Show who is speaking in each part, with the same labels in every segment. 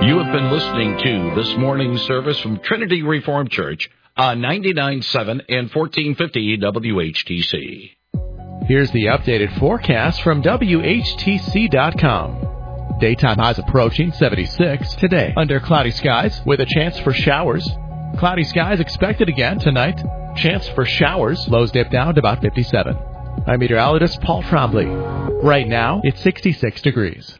Speaker 1: You have been listening to this morning's service from Trinity Reformed Church on 99.7 and 1450 WHTC.
Speaker 2: Here's the updated forecast from WHTC.com. Daytime highs approaching 76 today under cloudy skies with a chance for showers. Cloudy skies expected again tonight. Chance for showers. Lows dip down to about 57. I'm meteorologist Paul Trombley. Right now, it's 66 degrees.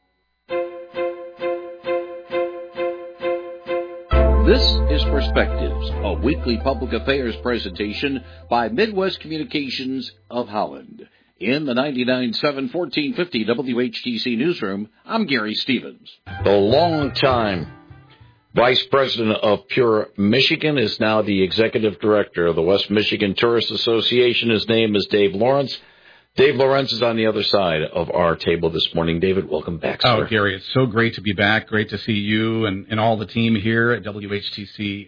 Speaker 3: This is Perspectives, a weekly public affairs presentation by Midwest Communications of Holland. In the 99.7 1450 WHTC newsroom, I'm Gary Stevens.
Speaker 1: The longtime Vice President of Pure Michigan is now the Executive Director of the West Michigan Tourist Association. His name is Dave Lawrence. Dave Lawrence is on the other side of our table this morning. David, welcome back, sir.
Speaker 4: Oh, Gary, it's so great to be back. Great to see you and all the team here at WHTC.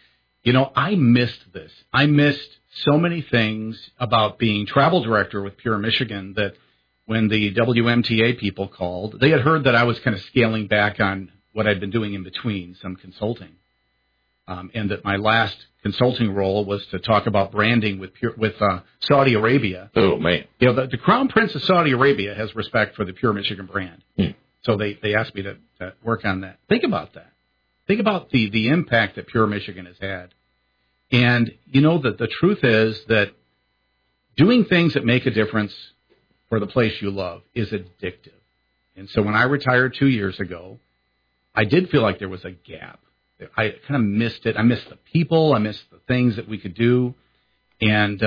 Speaker 4: I missed this. I missed so many things about being travel director with Pure Michigan that when the WMTA people called, they had heard that I was kind of scaling back on what I'd been doing in between, some consulting, and that my last consulting role was to talk about branding with Saudi Arabia.
Speaker 1: Oh, man.
Speaker 4: The Crown Prince of Saudi Arabia has respect for the Pure Michigan brand. So they asked me to work on that. Think about that. Think about the impact that Pure Michigan has had. And, the truth is that doing things that make a difference for the place you love is addictive. And so when I retired 2 years ago, I did feel like there was a gap. I kind of missed it. I missed the people. I missed the things that we could do. And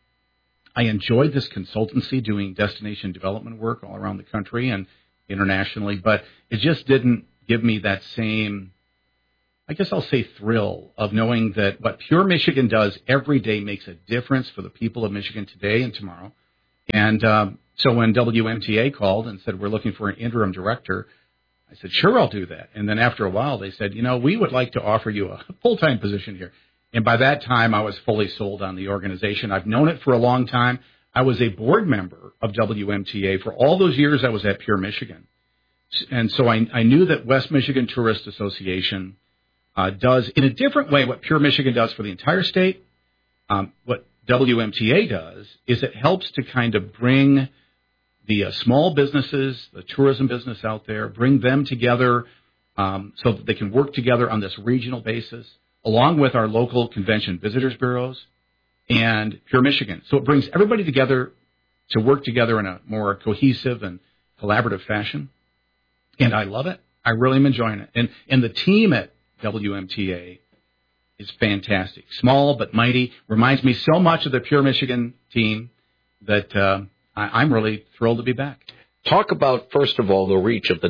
Speaker 4: I enjoyed this consultancy doing destination development work all around the country and internationally, but it just didn't give me that same, I guess I'll say, thrill of knowing that what Pure Michigan does every day makes a difference for the people of Michigan today and tomorrow. And so when WMTA called and said, we're looking for an interim director, I said, sure, I'll do that. And then after a while, they said, we would like to offer you a full-time position here. And by that time, I was fully sold on the organization. I've known it for a long time. I was a board member of WMTA for all those years I was at Pure Michigan. And so I knew that West Michigan Tourist Association does, in a different way, what Pure Michigan does for the entire state. What WMTA does is it helps to kind of bring the small businesses, the tourism business out there, bring them together so that they can work together on this regional basis, along with our local convention visitors bureaus and Pure Michigan. So it brings everybody together to work together in a more cohesive and collaborative fashion. And I love it. I really am enjoying it. And the team at WMTA is fantastic. Small but mighty. Reminds me so much of the Pure Michigan team that I'm really thrilled to be back.
Speaker 1: Talk about, first of all, the reach of the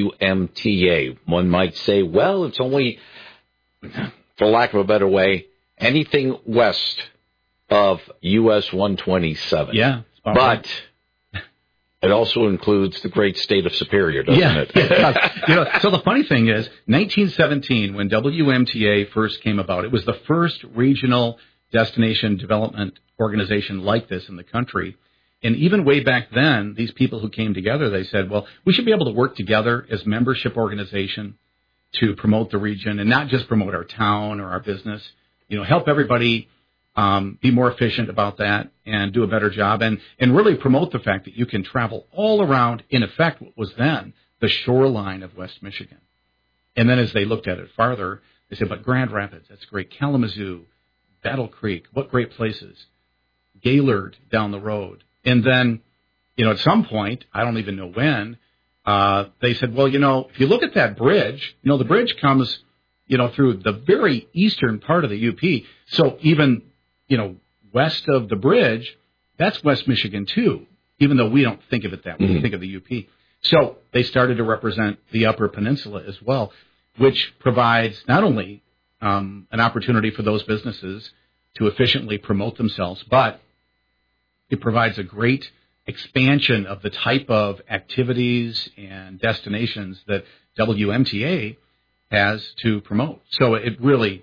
Speaker 1: WMTA. One might say, well, it's only, for lack of a better way, anything west of US 127.
Speaker 4: Yeah.
Speaker 1: But it also includes the great state of Superior, doesn't it?
Speaker 4: Yeah. So the funny thing is, 1917, when WMTA first came about, it was the first regional destination development organization like this in the country. And even way back then, these people who came together, they said, well, we should be able to work together as membership organization to promote the region and not just promote our town or our business, help everybody be more efficient about that and do a better job and really promote the fact that you can travel all around, in effect, what was then the shoreline of West Michigan. And then as they looked at it farther, they said, but Grand Rapids, that's great. Kalamazoo, Battle Creek, what great places. Gaylord down the road. And then, at some point, I don't even know when, they said, well, if you look at that bridge, the bridge comes, through the very eastern part of the UP. So even, west of the bridge, that's West Michigan too, even though we don't think of it that way. We think of the UP. So they started to represent the Upper Peninsula as well, which provides not only an opportunity for those businesses to efficiently promote themselves, but it provides a great expansion of the type of activities and destinations that WMTA has to promote. So it really,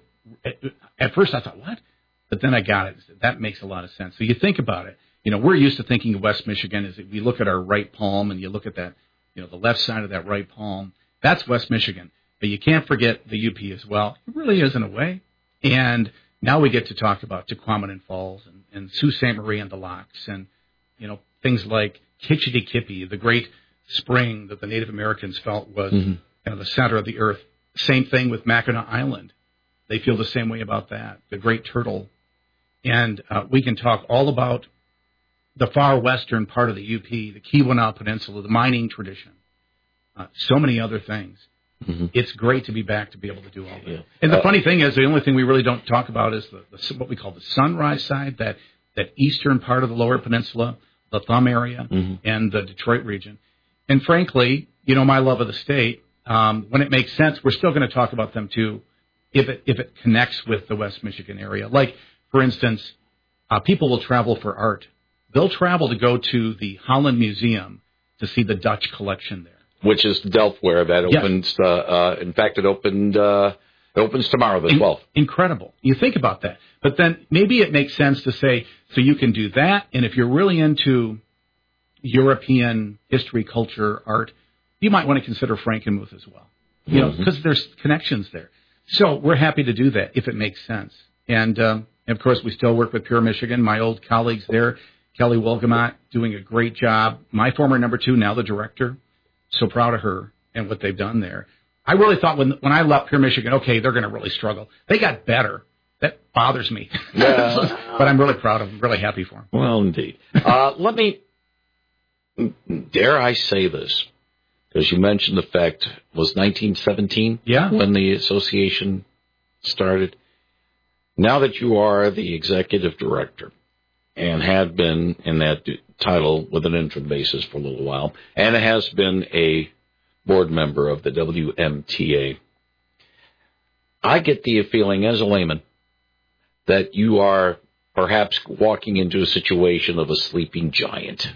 Speaker 4: at first I thought, what? But then I got it. That makes a lot of sense. So you think about it. We're used to thinking of West Michigan as if we look at our right palm and you look at that, the left side of that right palm, that's West Michigan. But you can't forget the UP as well. It really is in a way. And now we get to talk about Tequamanon Falls and Sault Ste. Marie and the Locks and, things like Kitchity Kippy, the great spring that the Native Americans felt was the center of the earth. Same thing with Mackinac Island. They feel the same way about that, the Great Turtle. And we can talk all about the far western part of the UP, the Keweenaw Peninsula, the mining tradition, so many other things. Mm-hmm. It's great to be back to be able to do all that. Yeah. And the funny thing is, the only thing we really don't talk about is the what we call the Sunrise side, that eastern part of the Lower Peninsula, the Thumb area, and the Detroit region. And frankly, my love of the state, when it makes sense, we're still going to talk about them too, if it connects with the West Michigan area. Like, for instance, people will travel for art. They'll travel to go to the Holland Museum to see the Dutch collection there.
Speaker 1: Which is Delftware. That opens, in fact, it opens tomorrow, the 12th.
Speaker 4: Incredible. You think about that. But then maybe it makes sense to say, so you can do that, and if you're really into European history, culture, art, you might want to consider Frankenmuth as well. Because there's connections there. So we're happy to do that if it makes sense. And of course, we still work with Pure Michigan. My old colleagues there, Kelly Wilgamot, doing a great job. My former number 2, now the director. So proud of her and what they've done there. I really thought when I left Pure Michigan, okay, they're going to really struggle. They got better. That bothers me. Yeah. But I'm really proud of them. Really happy for them.
Speaker 1: Well, indeed. Let me, dare I say this, because you mentioned the fact, was 1917 when the association started? Now that you are the executive director and have been in that title with an interim basis for a little while, and it has been a board member of the WMTA, I get the feeling as a layman that you are perhaps walking into a situation of a sleeping giant.